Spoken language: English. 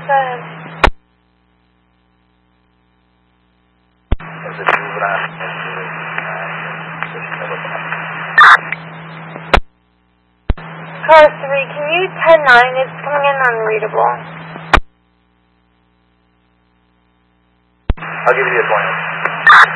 Good. Car 3, can you 10-9? It's coming in unreadable. I'll give you the appointment.